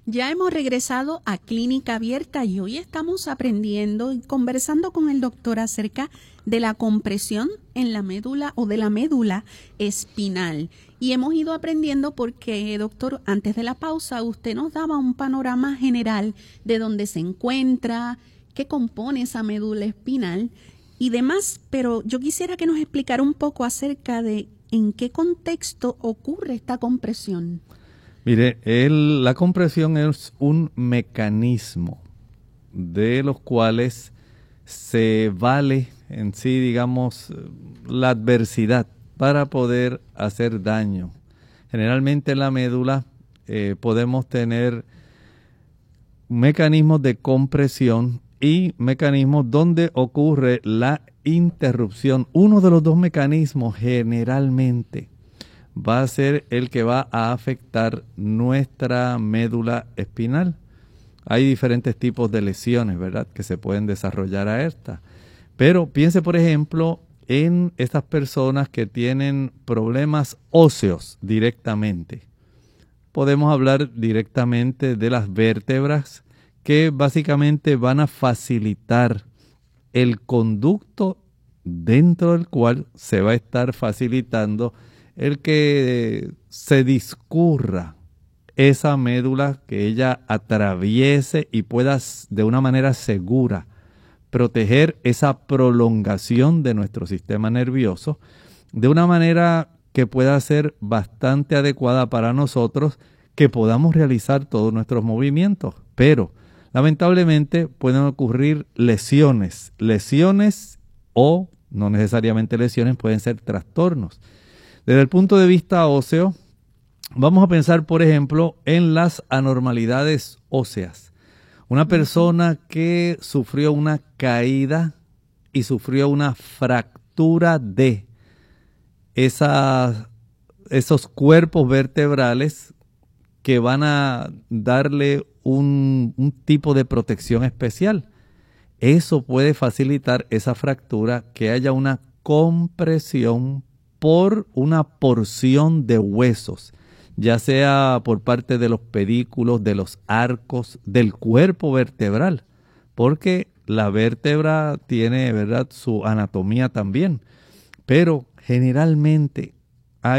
Ya hemos regresado a Clínica Abierta y hoy estamos aprendiendo y conversando con el doctor acerca de la compresión en la médula o de la médula espinal. Y hemos ido aprendiendo porque, doctor, antes de la pausa usted nos daba un panorama general de dónde se encuentra, qué compone esa médula espinal y demás, pero yo quisiera que nos explicara un poco acerca de en qué contexto ocurre esta compresión. Mire, la compresión es un mecanismo de los cuales se vale en sí, digamos, la adversidad para poder hacer daño. Generalmente en la médula podemos tener mecanismos de compresión y mecanismos donde ocurre la interrupción. Uno de los dos mecanismos generalmente va a ser el que va a afectar nuestra médula espinal. Hay diferentes tipos de lesiones, ¿verdad?, que se pueden desarrollar a esta. Pero piense, por ejemplo, en estas personas que tienen problemas óseos directamente. Podemos hablar directamente de las vértebras que básicamente van a facilitar el conducto dentro del cual se va a estar facilitando el que se discurra esa médula, que ella atraviese y pueda de una manera segura proteger esa prolongación de nuestro sistema nervioso de una manera que pueda ser bastante adecuada para nosotros, que podamos realizar todos nuestros movimientos. Pero lamentablemente pueden ocurrir lesiones o no necesariamente lesiones, pueden ser trastornos. Desde el punto de vista óseo, vamos a pensar, por ejemplo, en las anormalidades óseas. Una persona que sufrió una caída y sufrió una fractura de esos cuerpos vertebrales que van a darle un tipo de protección especial. Eso puede facilitar esa fractura, que haya una compresión por una porción de huesos, ya sea por parte de los pedículos, de los arcos, del cuerpo vertebral, porque la vértebra tiene, ¿verdad?, su anatomía también. Pero generalmente